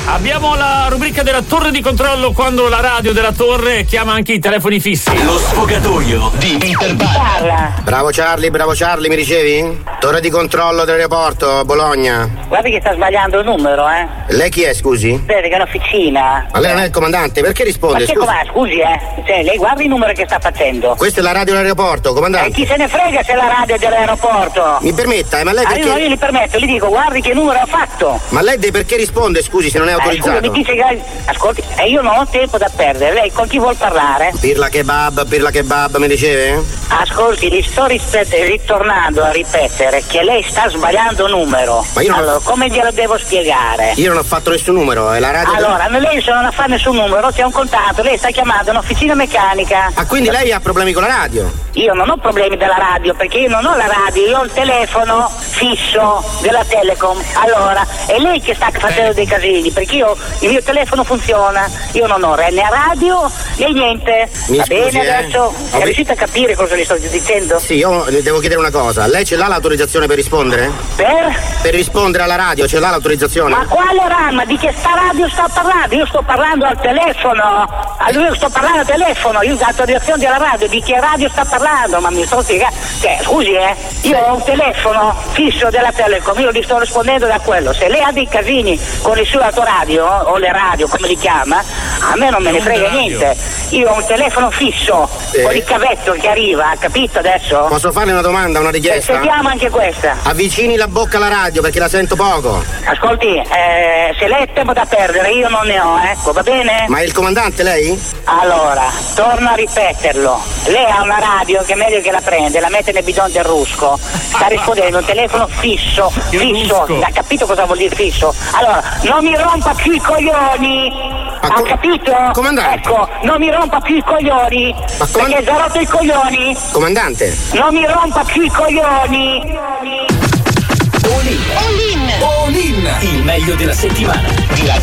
Abbiamo la rubrica della torre di controllo quando la radio della torre chiama anche i telefoni fissi. Lo sfogatoio di Interparla. Bravo Charlie, mi ricevi? Torre di controllo dell'aeroporto, Bologna. Guardi che sta sbagliando il numero, eh. Lei chi è, scusi? Vede che è un'officina. Ma lei non è il comandante, perché risponde? Ma che com'è? Scusi, Cioè, lei guarda il numero che sta facendo. Questa è la radio dell'aeroporto, comandante. E chi se ne frega se è la radio dell'aeroporto? Mi permetta, ma lei perché... Io gli permetto, gli dico, guardi che numero ha fatto. Ma lei perché risponde, scusi, se non è autorizzato? Scusi, mi dice che... Ascolti, io non ho tempo da perdere. Lei con chi vuol parlare? Pirla kebab, mi riceve? Ascolti, gli sto ritornando a ripetere che lei sta sbagliando numero. Ma io non allora, come glielo devo spiegare? Io non ho fatto nessun numero, è la radio... Allora, lei se non ha fatto nessun numero, c'è un contatto, lei sta chiamando un'officina meccanica. Ah, quindi lei ha problemi con la radio? Io non ho problemi della radio, perché io non ho la radio, io ho il telefono fisso della Telecom. Allora, è lei che sta facendo dei casini, perché il mio telefono funziona, io non ho né radio né niente. Mi Va scusi, bene adesso? È riuscito a capire cosa gli sto dicendo? Sì, io le devo chiedere una cosa, lei ce l'ha l'autorizzazione per rispondere? Per rispondere alla radio, ce l'ha l'autorizzazione? Ma quale rama? Di che sta radio sta parlando? Io sto parlando al telefono. Io sto parlando al telefono, io ho l'autorizzazione della radio, di che radio sta parlando? Ma mi sto spiegando. Scusi, io ho un telefono fisso della Telecom, io gli sto rispondendo da quello. Se lei ha dei casini con il suo autoradio o le radio, come li chiama, a me non me ne frega niente. Io ho un telefono fisso con il cavetto che arriva, ha capito adesso? Posso farle una domanda, una richiesta? Sentiamo anche questa. Avvicini la bocca alla radio perché la sento poco. Ascolti, se lei ha tempo da perdere, io non ne ho, ecco, va bene? Ma è il comandante lei? Allora, torno a ripeterlo. Lei ha una radio che è meglio che la prende, la mette nel bidon del rusco. Sta rispondendo un telefono fisso. Ha capito cosa vuol dire fisso? Allora, non mi rompa più i coglioni. Ha capito? Comandante. Ecco, non mi rompa più i coglioni. Perché hai già rotto i coglioni? Comandante. Non mi rompa più i coglioni. All in. Il meglio della settimana.